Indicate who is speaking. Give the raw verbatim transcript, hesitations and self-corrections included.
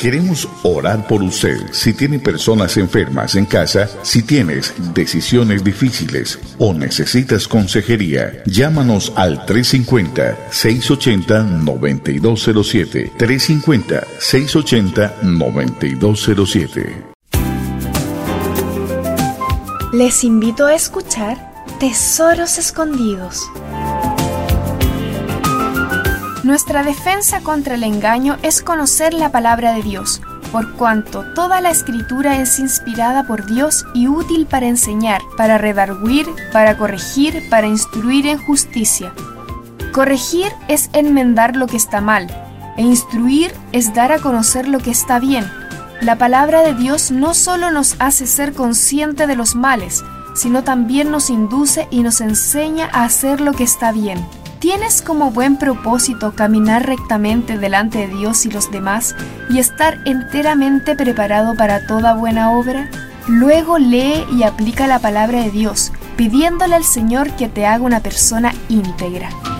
Speaker 1: Queremos orar por usted. Si tiene personas enfermas en casa, si tienes decisiones difíciles o necesitas consejería, llámanos al tres cinco cero, seis ocho cero, nueve dos cero siete. tres cinco cero, seis ocho cero, nueve dos cero siete.
Speaker 2: Les invito a escuchar Tesoros Escondidos. Nuestra defensa contra el engaño es conocer la palabra de Dios, por cuanto toda la Escritura es inspirada por Dios y útil para enseñar, para redarguir, para corregir, para instruir en justicia. Corregir es enmendar lo que está mal, e instruir es dar a conocer lo que está bien. La palabra de Dios no solo nos hace ser consciente de los males, sino también nos induce y nos enseña a hacer lo que está bien. ¿Tienes como buen propósito caminar rectamente delante de Dios y los demás y estar enteramente preparado para toda buena obra? Luego lee y aplica la palabra de Dios, pidiéndole al Señor que te haga una persona íntegra.